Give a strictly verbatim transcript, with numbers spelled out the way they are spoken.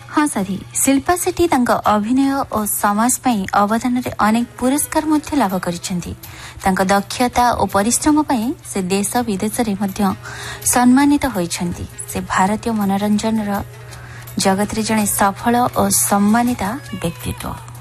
हाँ साथी, शिल्पा शेट्टी तांका अभिनय और समाज पई अवदान रे अनेक पुरस्कार मध्य लाभ करिसेंती। तांका दक्षता और परिश्रम पई से देश विदेश रे मध्य सम्मानित होइछंती। से भारतीय मनोरंजन र जगत रे जने सफल और सम्मानित व्यक्तित्व।